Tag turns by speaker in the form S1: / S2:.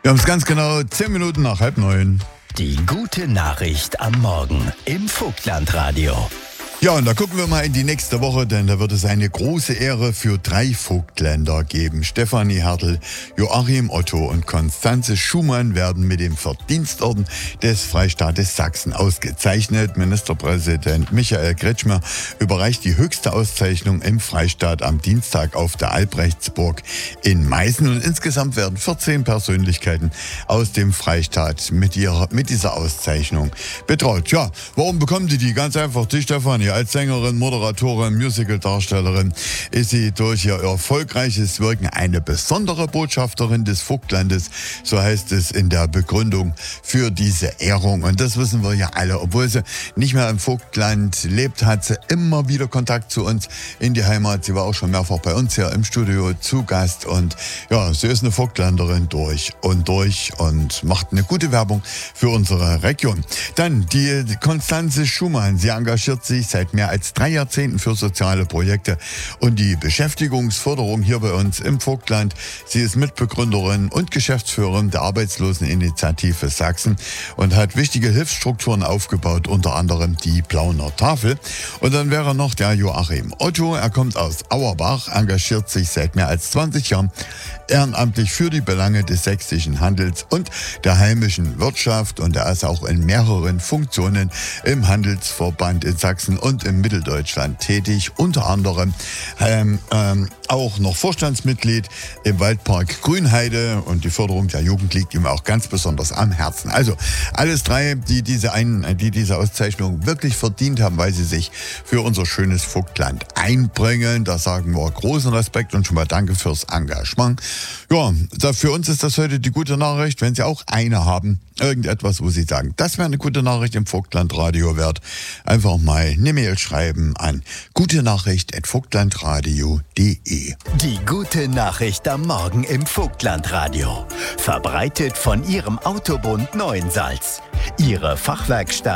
S1: Wir haben es ganz genau 10 Minuten nach 8:30.
S2: Die gute Nachricht am Morgen im Vogtlandradio.
S1: Ja, und da gucken wir mal in die nächste Woche, denn da wird es eine große Ehre für 3 Vogtländer geben. Stefanie Hertel, Joachim Otto und Konstanze Schumann werden mit dem Verdienstorden des Freistaates Sachsen ausgezeichnet. Ministerpräsident Michael Kretschmer überreicht die höchste Auszeichnung im Freistaat am Dienstag auf der Albrechtsburg in Meißen. Und insgesamt werden 14 Persönlichkeiten aus dem Freistaat mit dieser Auszeichnung betraut. Ja, warum bekommen die? Ganz einfach, die Stefanie. Als Sängerin, Moderatorin, Musicaldarstellerin ist sie durch ihr erfolgreiches Wirken eine besondere Botschafterin des Vogtlandes, so heißt es in der Begründung für diese Ehrung. Und das wissen wir ja alle. Obwohl sie nicht mehr im Vogtland lebt, hat sie immer wieder Kontakt zu uns in die Heimat. Sie war auch schon mehrfach bei uns hier im Studio zu Gast. Und ja, sie ist eine Vogtländerin durch und macht eine gute Werbung für unsere Region. Dann die Konstanze Schumann. Sie engagiert sich seit mehr als 3 Jahrzehnten für soziale Projekte und die Beschäftigungsförderung hier bei uns im Vogtland. Sie ist Mitbegründerin und Geschäftsführerin der Arbeitsloseninitiative Sachsen und hat wichtige Hilfsstrukturen aufgebaut, unter anderem die Plauner Tafel. Und dann wäre noch der Joachim Otto. Er kommt aus Auerbach, engagiert sich seit mehr als 20 Jahren ehrenamtlich für die Belange des sächsischen Handels und der heimischen Wirtschaft. Und er ist auch in mehreren Funktionen im Handelsverband in Sachsen und im Mitteldeutschland tätig, unter anderem auch noch Vorstandsmitglied im Waldpark Grünheide, und die Förderung der Jugend liegt ihm auch ganz besonders am Herzen. Also alles 3, die diese Auszeichnung wirklich verdient haben, weil sie sich für unser schönes Vogtland einbringen. Da sagen wir großen Respekt und schon mal danke fürs Engagement. Ja, für uns ist das heute die gute Nachricht. Wenn Sie auch eine haben, irgendetwas, wo Sie sagen, das wäre eine gute Nachricht im Vogtlandradio wert, einfach mal eine Mail schreiben an gutenachricht@vogtlandradio.de.
S2: Die gute Nachricht am Morgen im Vogtlandradio. Verbreitet von Ihrem Autobund Neuensalz. Ihre Fachwerkstatt